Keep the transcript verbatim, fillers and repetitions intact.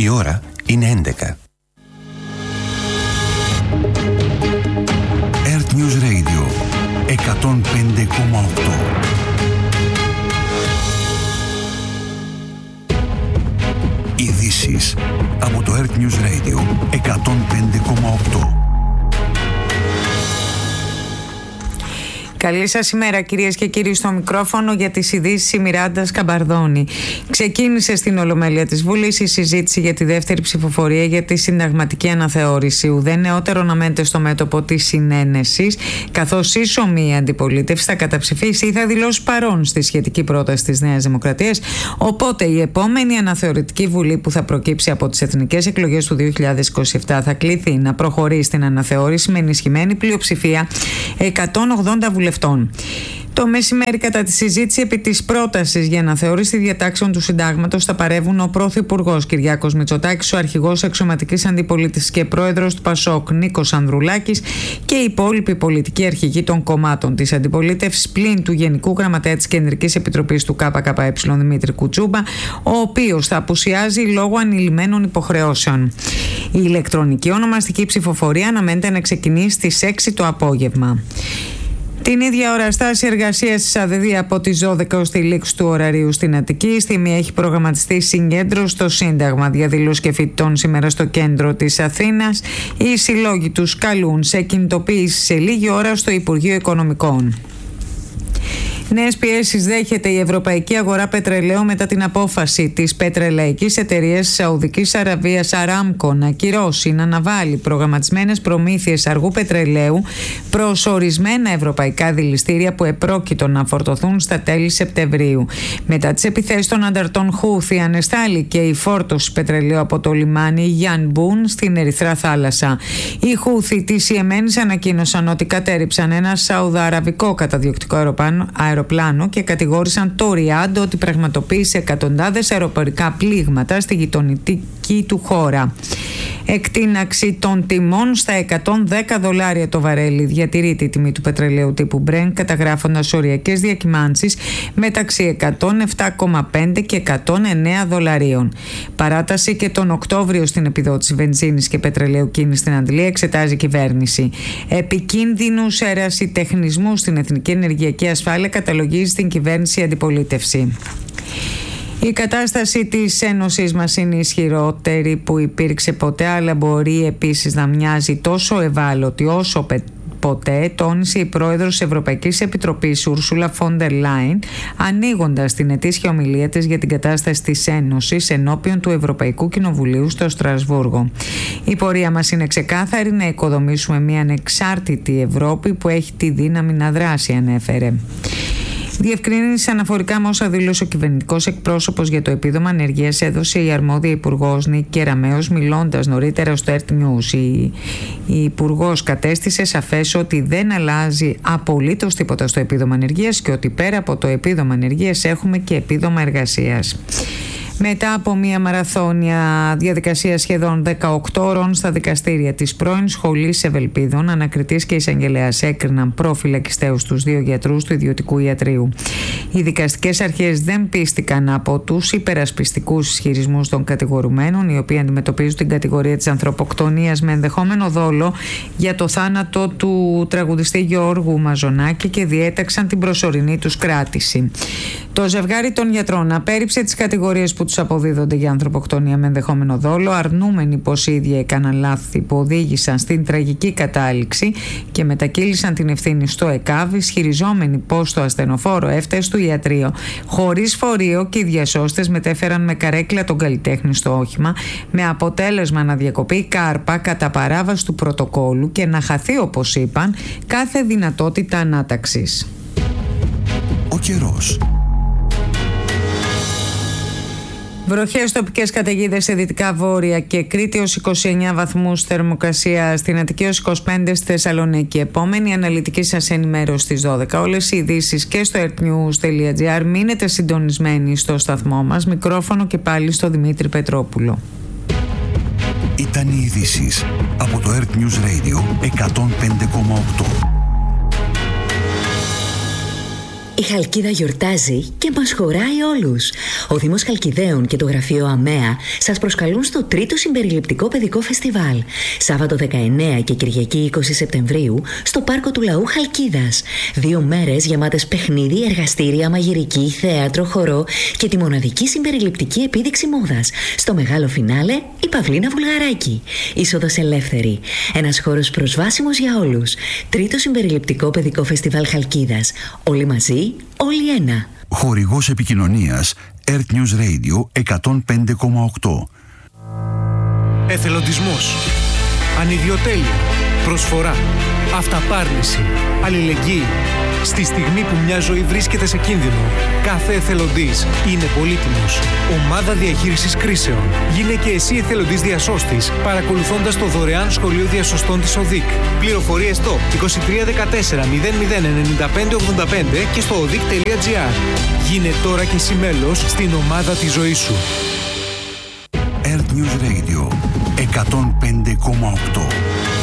Η ώρα είναι έντεκα. Earth News Radio εκατόν πέντε κόμμα οκτώ. Ειδήσεις από το Earth News Radio εκατόν πέντε κόμμα οκτώ. Καλή σας ημέρα, κυρίες και κύριοι, στο μικρόφωνο για τις ειδήσεις η Μιράντα Σκαμπαρδόνη. Ξεκίνησε στην Ολομέλεια της Βουλής η συζήτηση για τη δεύτερη ψηφοφορία για τη συνταγματική αναθεώρηση. Ουδέ νεότερο να μένετε στο μέτωπο της συνένεσης, καθώς ίσομη η αντιπολίτευση θα καταψηφίσει ή θα δηλώσει παρόν στη σχετική πρόταση της Νέας Δημοκρατίας. Οπότε η επόμενη αναθεωρητική Βουλή που θα προκύψει από τις εθνικές εκλογές του δύο χιλιάδες είκοσι επτά θα κληθεί να προχωρήσει στην αναθεώρηση με ενισχυμένη πλειοψηφία εκατόν ογδόντα βουλευτών. Το μεσημέρι, κατά τη συζήτηση επί της πρότασης για αναθεώρηση διατάξεων του Συντάγματος, θα παρεύουν ο Πρωθυπουργός Κυριάκος Μητσοτάκης, ο Αρχηγός Αξιωματικής Αντιπολίτευσης και Πρόεδρος του ΠΑΣΟΚ Νίκος Ανδρουλάκης και οι υπόλοιποι πολιτικοί αρχηγοί των κομμάτων της αντιπολίτευσης, πλην του Γενικού Γραμματέα της Κεντρικής Επιτροπής του ΚΚΕ Δημήτρη Κουτσούμπα, ο οποίος θα απουσιάζει λόγω ανηλυμένων υποχρεώσεων. Η ηλεκτρονική ονομαστική ψηφοφορία αναμένεται να ξεκινήσει στις έξι το απόγευμα. Την ίδια ώρα, στάση εργασίας της ΑΔΔ από τις δώδεκα ως τη λήξη του ωραρίου στην Αττική. Στη μία έχει προγραμματιστεί συγκέντρωση στο Σύνταγμα. Διαδηλώσεις και φοιτητών σήμερα στο κέντρο της Αθήνας. Οι συλλόγοι τους καλούν σε κινητοποίηση σε λίγη ώρα στο Υπουργείο Οικονομικών. Νέες πιέσεις δέχεται η ευρωπαϊκή αγορά πετρελαίου μετά την απόφαση της πετρελαϊκής εταιρείας της Σαουδικής Αραβίας Aramco να ακυρώσει, να αναβάλει προγραμματισμένες προμήθειες αργού πετρελαίου προς ορισμένα ευρωπαϊκά δηληστήρια που επρόκειτο να φορτωθούν στα τέλη Σεπτεμβρίου. Μετά τις επιθέσεις των ανταρτών Χούθη ανεστάληκε η φόρτωση πετρελαίου από το λιμάνι Γιανμπούν στην Ερυθρά Θάλασσα. Οι Χούθη της Ιεμένης ανακοίνωσαν ότι κατέρριψαν ένα σαουδαραβικό καταδιοκτικό αεροπλάνο αεροπλάνο και κατηγόρησαν το Ριάντ ότι πραγματοποίησε εκατοντάδες αεροπορικά πλήγματα στη γειτονική του χώρα. Εκτείναξη των τιμών στα εκατόν δέκα δολάρια το βαρέλι. Διατηρείται η τιμή του πετρελαίου τύπου Brent, καταγράφοντας οριακές διακυμάνσεις μεταξύ εκατόν επτά κόμμα πέντε και εκατόν εννέα δολαρίων. Παράταση και τον Οκτώβριο στην επιδότηση βενζίνης και πετρελαίου κίνηση στην Αντλία εξετάζει η κυβέρνηση. Επικίνδυνους ερασιτεχνισμούς στην Εθνική Ενεργειακή Ασφάλεια καταλογίζει στην κυβέρνηση η αντιπολίτευση. Η κατάσταση της Ένωσης μας είναι ισχυρότερη που υπήρξε ποτέ, αλλά μπορεί επίσης να μοιάζει τόσο ευάλωτη όσο ποτέ, τόνισε η πρόεδρος της Ευρωπαϊκής Επιτροπής Ούρσουλα Φόντερ Λάιν, ανοίγοντας την ετήσια ομιλία της για την κατάσταση της Ένωσης ενώπιον του Ευρωπαϊκού Κοινοβουλίου στο Στρασβούργο. Η πορεία μας είναι ξεκάθαρη: να οικοδομήσουμε μια ανεξάρτητη Ευρώπη που έχει τη δύναμη να δράσει, ανέφερε. Διευκρίνηση αναφορικά με όσα δήλωσε ο κυβερνητικός εκπρόσωπος για το επίδομα ανεργίας έδωσε η αρμόδια υπουργός Νίκη Κεραμέως, μιλώντας νωρίτερα στο Earth News. Η, η υπουργός κατέστησε σαφές ότι δεν αλλάζει απολύτως τίποτα στο επίδομα ανεργίας και ότι πέρα από το επίδομα ανεργίας έχουμε και επίδομα εργασίας. Μετά από μια μαραθώνια διαδικασία σχεδόν δεκαοκτώ ώρων στα δικαστήρια της πρώην Σχολής Ευελπίδων, ανακριτής και εισαγγελέας έκριναν προφυλακιστέους τους δύο γιατρούς του ιδιωτικού ιατρείου. Οι δικαστικές αρχές δεν πίστηκαν από τους υπερασπιστικούς ισχυρισμούς των κατηγορουμένων, οι οποίοι αντιμετωπίζουν την κατηγορία της ανθρωποκτονίας με ενδεχόμενο δόλο για το θάνατο του τραγουδιστή Γιώργου Μαζονάκη και διέταξαν την προσωρινή τους κράτηση. Το ζευγάρι των γιατρών απέρριψε τις κατηγορίες που τους αποδίδονται για ανθρωποκτονία με ενδεχόμενο δόλο, αρνούμενοι πως οι ίδιοι έκαναν λάθη που οδήγησαν στην τραγική κατάληξη και μετακύλησαν την ευθύνη στο ΕΚΑΒ, ισχυριζόμενοι πως το ασθενοφόρο έφτασε στο ιατρείο χωρίς φορείο και οι διασώστες μετέφεραν με καρέκλα τον καλλιτέχνη στο όχημα, με αποτέλεσμα να διακοπεί η κάρπα κατά παράβαση του πρωτοκόλου και να χαθεί, όπως είπαν, κάθε δυνατότητα ανάταξης. Ο καιρός. Βροχές τοπικές καταιγίδες σε δυτικά βόρεια και Κρήτη ως είκοσι εννέα βαθμούς θερμοκρασία, στην Αττική ως είκοσι πέντε, στη Θεσσαλονίκη. Επόμενη αναλυτική σας ενημέρωση στις δώδεκα. Όλες οι ειδήσεις και στο earthnews τελεία gr. Μείνετε συντονισμένοι στο σταθμό μας. Μικρόφωνο και πάλι στο Δημήτρη Πετρόπουλο. Ήταν οι ειδήσεις από το Earth News Radio εκατόν πέντε κόμμα οκτώ. Η Χαλκίδα γιορτάζει και μας χωράει όλους. Ο Δήμος Χαλκιδαίων και το Γραφείο ΑΜΕΑ σας προσκαλούν στο τρίτο συμπεριληπτικό παιδικό φεστιβάλ. Σάββατο δεκαεννέα και Κυριακή είκοσι Σεπτεμβρίου στο Πάρκο του Λαού Χαλκίδας. Δύο μέρες γεμάτες παιχνίδι, εργαστήρια, μαγειρική, θέατρο, χορό και τη μοναδική συμπεριληπτική επίδειξη μόδας. Στο μεγάλο φινάλε η Παυλίνα Βουλγαράκη. Είσοδος ελεύθερη. Ένας χώρος προσβάσιμος για όλους. Τρίτο συμπεριληπτικό παιδικό φεστιβάλ Χαλκίδας. Όλοι μαζί, όλοι ένα. Χορηγός επικοινωνίας Earth News Radio εκατόν πέντε κόμμα οκτώ. Εθελοντισμός, ανιδιοτέλεια, προσφορά, αυταπάρνηση, αλληλεγγύη. Στη στιγμή που μια ζωή βρίσκεται σε κίνδυνο, κάθε εθελοντής είναι πολύτιμος. Ομάδα διαχείρισης κρίσεων. Γίνε και εσύ εθελοντής διασώστης, παρακολουθώντας το δωρεάν σχολείο διασωστών της ΟΔΙΚ. Πληροφορίες στο είκοσι τρία δεκατέσσερα μηδέν μηδέν ενενήντα πέντε ογδόντα πέντε και στο οδικ τελεία τζι άρ. Γίνε τώρα και εσύ μέλος στην ομάδα της ζωής σου. Earth News Radio εκατόν πέντε κόμμα οκτώ.